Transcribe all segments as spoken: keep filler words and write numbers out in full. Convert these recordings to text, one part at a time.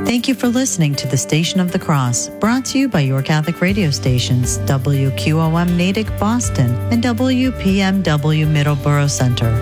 Thank you for listening to the Station of the Cross, brought to you by your Catholic radio stations, W Q O M Natick, Boston, and W P M W Middleborough Center.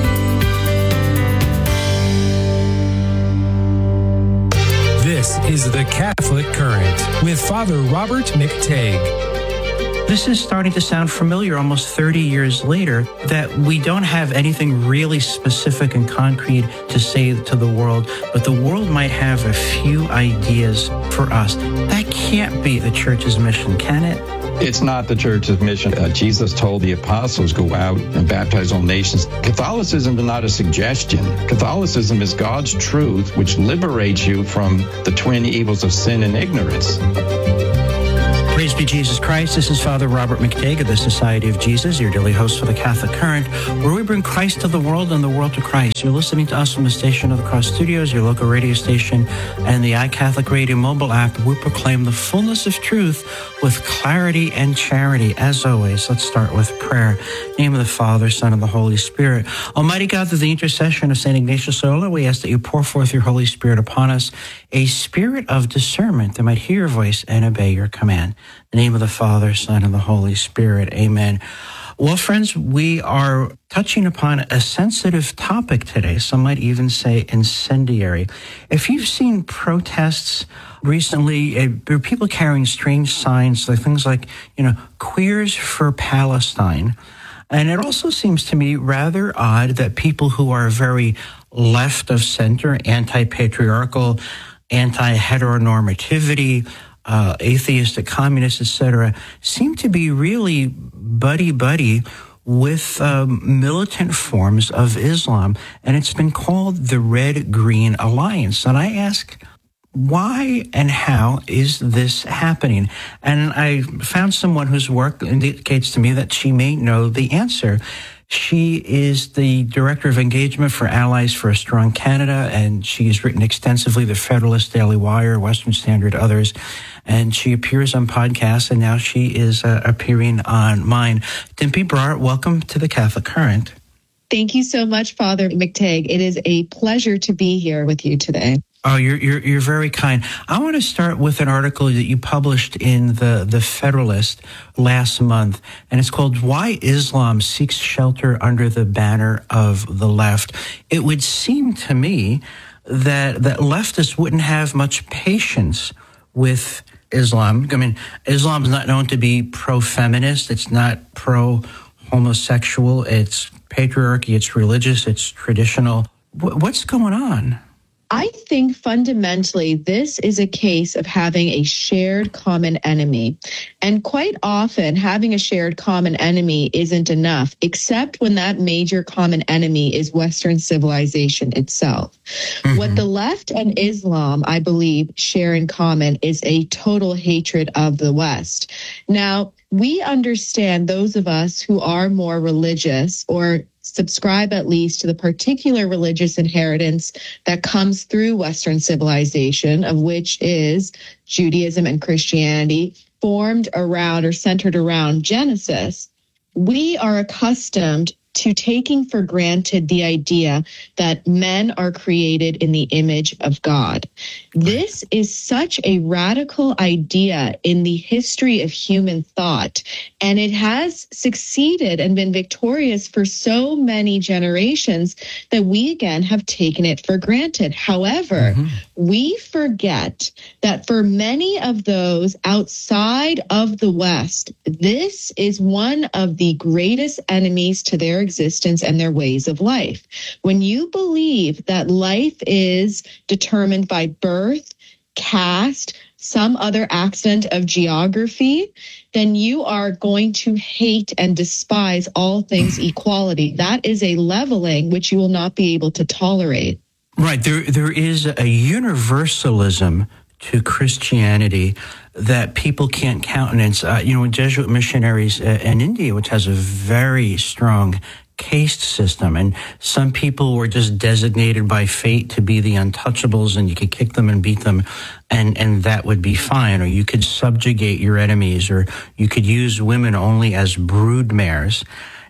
This is the Catholic Current with Father Robert McTague. This is starting to sound familiar almost thirty years later, that we don't have anything really specific and concrete to say to the world, but the world might have a few ideas for us. That can't be the church's mission, can it? It's not the church's mission. Uh, Jesus told the apostles, go out and baptize all nations. Catholicism is not a suggestion. Catholicism is God's truth, which liberates you from the twin evils of sin and ignorance. Praise be Jesus Christ. This is Father Robert McTague of the Society of Jesus, your daily host for the Catholic Current, where we bring Christ to the world and the world to Christ. You're listening to us from the Station of the Cross Studios, your local radio station, and the iCatholic Radio mobile app. We proclaim the fullness of truth with clarity and charity. As always, let's start with prayer. In the name of the Father, Son, and the Holy Spirit. Almighty God, through the intercession of Saint Ignatius Loyola, we ask that you pour forth your Holy Spirit upon us, a spirit of discernment that might hear your voice and obey your command. In the name of the Father, Son, and the Holy Spirit. Amen. Well, friends, we are touching upon a sensitive topic today. Some might even say incendiary. If you've seen protests recently, uh, there are people carrying strange signs, like things like, you know, Queers for Palestine. And it also seems to me rather odd that people who are very left of center, anti-patriarchal, anti-heteronormativity, Uh, atheistic, communists, et cetera, seem to be really buddy-buddy with um, militant forms of Islam. And it's been called the Red-Green Alliance. And I ask, why and how is this happening? And I found someone whose work indicates to me that she may know the answer. She is the Director of Engagement for Allies for a Strong Canada, and she has written extensively The Federalist, Daily Wire, Western Standard, others. And she appears on podcasts, and now she is uh, appearing on mine. Dimpy Brar, welcome to the Catholic Current. Thank you so much, Father McTague. It is a pleasure to be here with you today. Oh, you're you're you're very kind. I want to start with an article that you published in the, the Federalist last month, and it's called Why Islam Seeks Shelter Under the Banner of the Left. It would seem to me that that leftists wouldn't have much patience with Islam. I mean, Islam is not known to be pro-feminist. It's not pro-homosexual. It's patriarchy. It's religious. It's traditional. W- what's going on? I think fundamentally this is a case of having a shared common enemy. And quite often having a shared common enemy isn't enough, except when that major common enemy is Western civilization itself. Mm-hmm. What the left and Islam, I believe, share in common is a total hatred of the West. Now, we understand, those of us who are more religious or subscribe at least to the particular religious inheritance that comes through Western civilization, of which is Judaism and Christianity, formed around or centered around Genesis. We are accustomed to taking for granted the idea that men are created in the image of God. This is such a radical idea in the history of human thought, and it has succeeded and been victorious for so many generations that we again have taken it for granted. However, mm-hmm. we forget that for many of those outside of the West, this is one of the greatest enemies to their existence and their ways of life. When you believe that life is determined by birth, caste, some other accident of geography, then you are going to hate and despise all things equality. That is a leveling which you will not be able to tolerate. Right. There, there is a universalism to Christianity that people can't countenance. Uh, you know, Jesuit missionaries uh, in India, which has a very strong caste system, and some people were just designated by fate to be the untouchables, and you could kick them and beat them, and, and that would be fine. Or you could subjugate your enemies, or you could use women only as brood mares.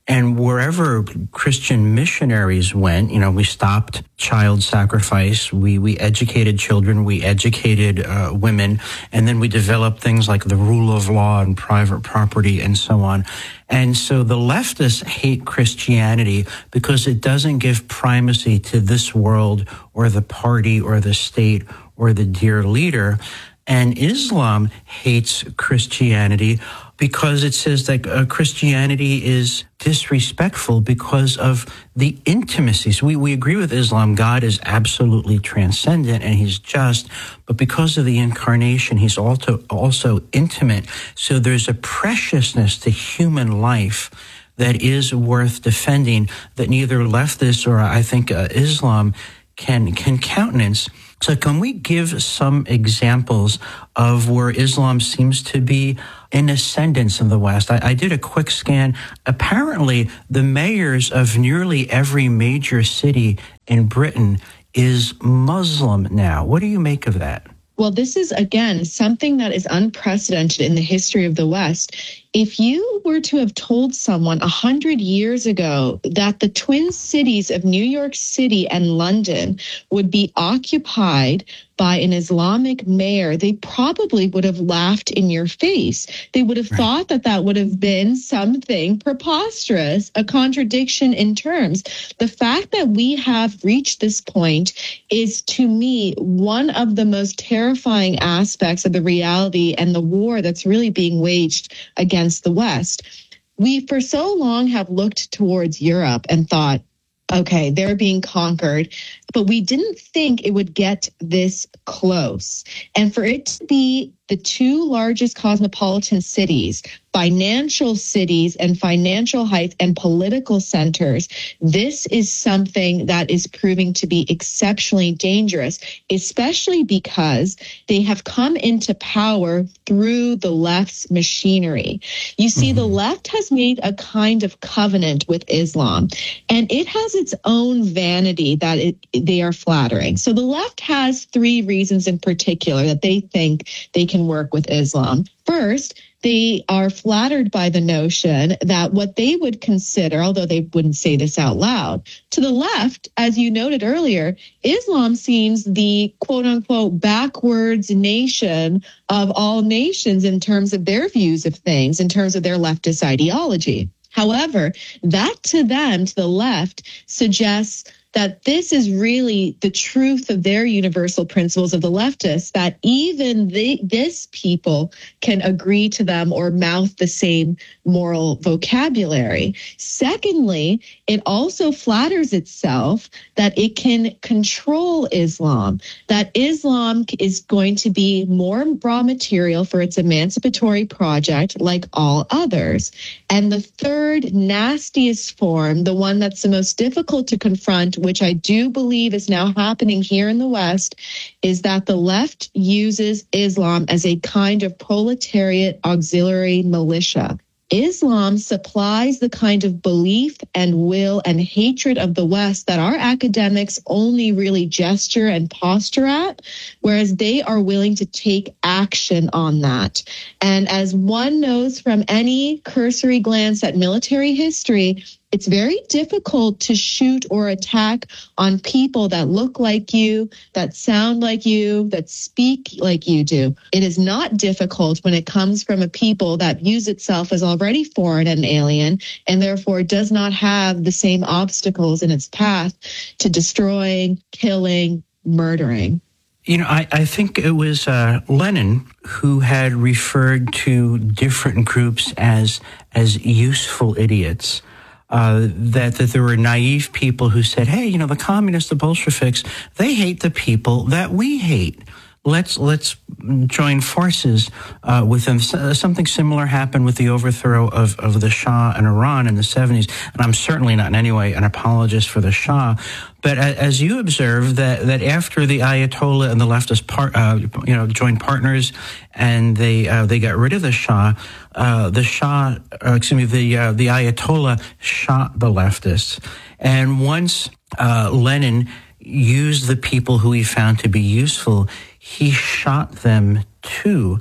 And wherever Christian missionaries went, you know, we stopped child sacrifice, we, we educated children, we educated uh, women, and then we developed things like the rule of law and private property and so on. And so the leftists hate Christianity because it doesn't give primacy to this world or the party or the state or the dear leader. And Islam hates Christianity because it says that uh, Christianity is disrespectful because of the intimacies. We we agree with Islam. God is absolutely transcendent and he's just, but because of the incarnation, he's also, also intimate. So there's a preciousness to human life that is worth defending that neither leftists or I think uh, Islam can can countenance. So can we give some examples of where Islam seems to be in ascendance in the West? I, I did a quick scan. Apparently, the mayors of nearly every major city in Britain is Muslim now. What do you make of that? Well, this is, again, something that is unprecedented in the history of the West. If you were to have told someone a hundred years ago that the twin cities of New York City and London would be occupied by an Islamic mayor, they probably would have laughed in your face. They would have right. thought that that would have been something preposterous, a contradiction in terms. The fact that we have reached this point is, to me, one of the most terrifying aspects of the reality and the war that's really being waged against the West. We, for so long, have looked towards Europe and thought, okay, they're being conquered, but we didn't think it would get this close. And for it to be the two largest cosmopolitan cities, financial cities and financial heights and political centers, this is something that is proving to be exceptionally dangerous, especially because they have come into power through the left's machinery. You see, mm-hmm. the left has made a kind of covenant with Islam, and it has its own vanity that it, they are flattering. So the left has three reasons in particular that they think they can work with Islam. First, they are flattered by the notion that what they would consider, although they wouldn't say this out loud, to the left, as you noted earlier, Islam seems the quote unquote backwards nation of all nations in terms of their views of things, in terms of their leftist ideology. However, that to them, to the left, suggests that this is really the truth of their universal principles of the leftists, that even the, this people can agree to them or mouth the same moral vocabulary. Secondly, it also flatters itself that it can control Islam, that Islam is going to be more raw material for its emancipatory project like all others. And the third nastiest form, the one that's the most difficult to confront, which I do believe is now happening here in the West, is that the left uses Islam as a kind of proletariat auxiliary militia. Islam supplies the kind of belief and will and hatred of the West that our academics only really gesture and posture at, whereas they are willing to take action on that. And as one knows from any cursory glance at military history, it's very difficult to shoot or attack on people that look like you, that sound like you, that speak like you do. It is not difficult when it comes from a people that views itself as already foreign and alien, and therefore does not have the same obstacles in its path to destroying, killing, murdering. You know, I, I think it was uh, Lenin who had referred to different groups as as useful idiots. Uh, that, that there were naive people who said, hey, you know, the communists, the Bolsheviks, they hate the people that we hate. Let's let's join forces uh, with them. Something similar happened with the overthrow of, of the Shah in Iran in the seventies. And I'm certainly not in any way an apologist for the Shah. But as you observe, that, that after the Ayatollah and the leftist part, uh, you know, joined partners and they uh, they got rid of the Shah, uh, the Shah, uh, excuse me, the uh, the Ayatollah shot the leftists. And once uh, Lenin used the people who he found to be useful, he shot them too.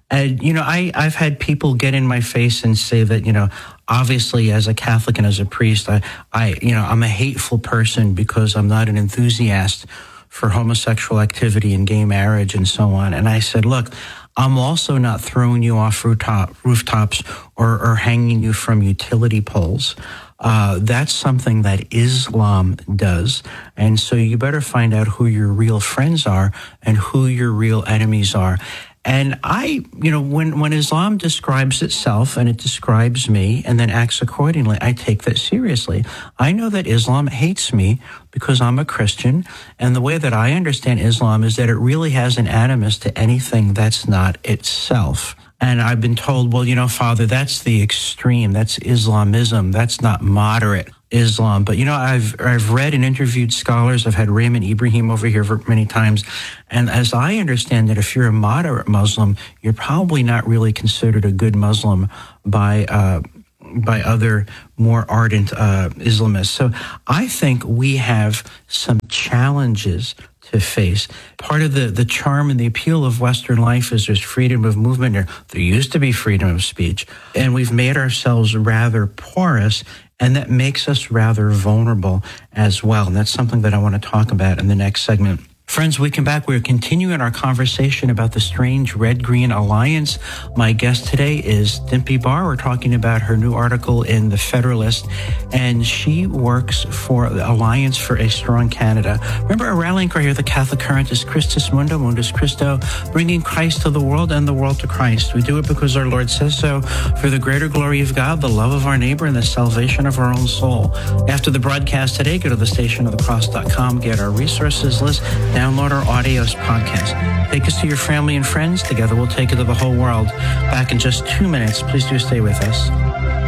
And, you know, I, I've had people get in my face and say that, you know, obviously as a Catholic and as a priest, I, I, you know, I'm a hateful person because I'm not an enthusiast for homosexual activity and gay marriage and so on. And I said, look, I'm also not throwing you off rooftop, rooftops or, or hanging you from utility poles. Uh, that's something that Islam does. And so you better find out who your real friends are and who your real enemies are. And I, you know, when, when Islam describes itself and it describes me and then acts accordingly, I take that seriously. I know that Islam hates me because I'm a Christian. And the way that I understand Islam is that it really has an animus to anything that's not itself. And I've been told, well, you know, Father, that's the extreme. That's Islamism. That's not moderate Islam. But, you know, I've I've read and interviewed scholars. I've had Raymond Ibrahim over here for many times. And as I understand it, if you're a moderate Muslim, you're probably not really considered a good Muslim by uh, by other more ardent uh, Islamists. So I think we have some challenges to face. Part of the, the charm and the appeal of Western life is there's freedom of movement. There, there used to be freedom of speech. And we've made ourselves rather porous, and that makes us rather vulnerable as well. And that's something that I want to talk about in the next segment. Friends, we come back. We're continuing our conversation about the strange red-green alliance. My guest today is Dimpy Barr. We're talking about her new article in The Federalist, and she works for the Alliance for a Strong Canada. Remember, our rallying cry here, the Catholic Current, is Christus Mundo, Mundus Christo, bringing Christ to the world and the world to Christ. We do it because our Lord says so, for the greater glory of God, the love of our neighbor, and the salvation of our own soul. After the broadcast today, go to the station of the cross dot com, get our resources list, download our audios podcast. Take us to your family and friends. Together we'll take it to the whole world. Back in just two minutes. Please do stay with us.